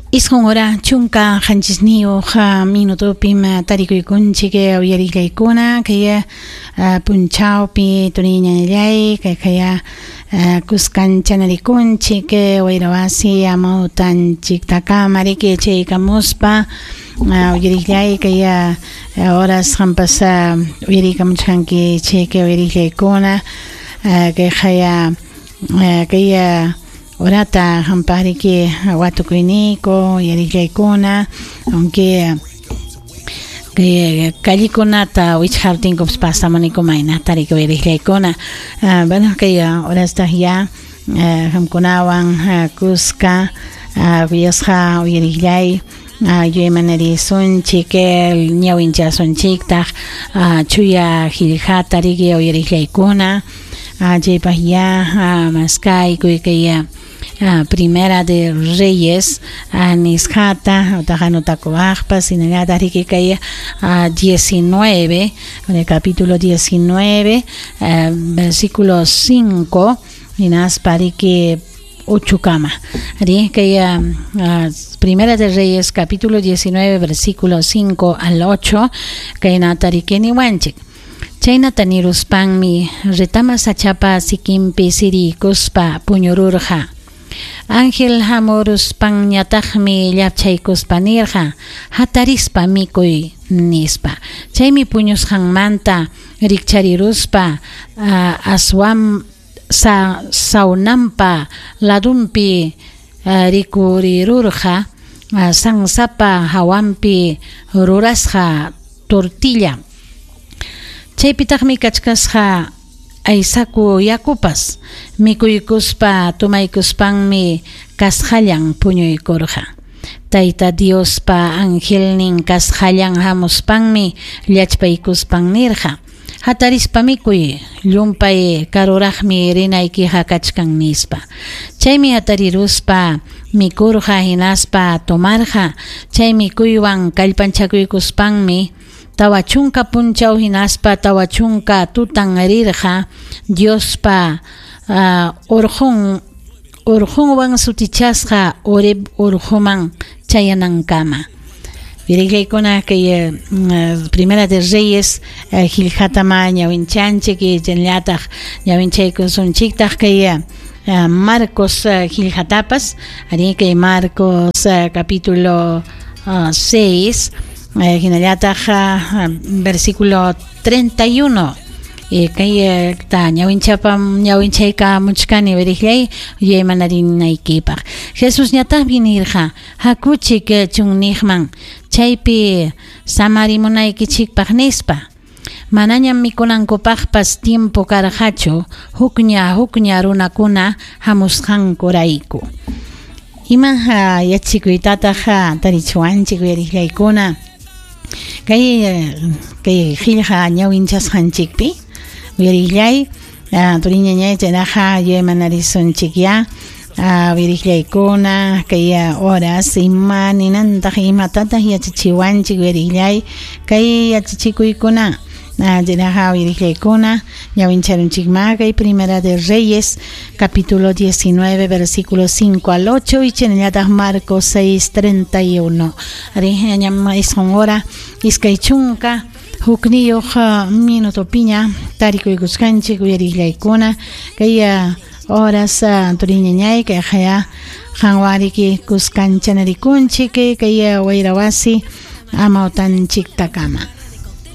Isqun hora chunka qanchisniyu minutupim tarikuykunchik uyariklaykuna kaya punchawpi turiñallay kaya kuskanchanaриkunchik wayrawasi amawtanchiktakamari chaykamuspa uyariklay kaya horas hampas uyarikamuchkanki chayka uyariklaykuna kaya orata hampariki watukuyniko yariklaykuna aunque callikunata wichhartinkupas pasamuniko mayna tarika yariklaykuna bueno kaya horasta ya hamkunawan kuska kuyasqa uyariklay yuymanarizunchik ñawinchasunchiktaq chuya qillqata riki uyariklaykuna chaypaq ya maskay kuykaya Primera de Reyes nisqata utajanutakuaqpas sinallata rikikaya 19 en el capítulo 19 versículo 5 hinaspa riki 8 kama rikaya Primera de Reyes capítulo 19 versículo 5 al 8 kaynata rikiniwanchik chaynata niruspanmi ritama sachapa sikimpi sirikuspa puñururqa Ángel hamuruspan ñataqmi llapchaykuspanirqa hatarispa mikuy nispa chaymi puñusqanmanta rikchariruspa sawnampa ladumpi rikurirurqa sansapa hawanpi rurasqa tortilla chaypitaqmi kachkasqa aysaku yakupas mikuykuspa tumaykuspanmi kasqallan puñuykurqa Tayta Diospa angelnin kasqallan hamuspanmi llachpaykuspanirqa hatarispa mikuy llumpay karuraqmi rinaykiqa kachkan nispa chaymi hatariruspa mikurqa hinaspa tomarqa chay mikuywan kallpanchakuykuspanmi tawa chunka punchaw hinaspa tawa chunka tutan rirqa Diospa urjunwan sutichasqa urjuman chayanankama Viriklaykuna kay Primera de Reyes qillqatama ñawinchanchik chanllataq ñawinchaykusunchiktaq kay Marcos qillqatapas ari kay Marcos capítulo 6 hinallataq versículo 31 kay ta ñawinchayka muchkani veriklay yaymanarinaykipaq Jesús ñataqmi nirqa hakuchik chunniqman chaypi samarimunaykichikpaq nispa manañam mikunankupaqpas tiempo karqachu hukña runakuna hamusqankurayku ima yachikuytataq tarichuanchik veriklaykuna kay qillqa ñawinchasqanchikpi uyariklay turiñañay chaynaqa yuymanarizunchik ya veriklaykuna kay horas imaninantaq imatataq yachachiwanchik veriklay kay yachachikuykuna chaynaqa uyariklaykuna ñawincharunchikma kay Primera de Reyes capítulo 19 versículo 5 al 8 y chinallataq Marcos 6:31 ari ñam isqun hora iskay chunka hukniyuq minutupiña tarikuykusqanchik uyariklaykuna kay horas turiñañay kay qanwariki kuskanchanaриkunchik kay wayrawasi amawtanchiktakama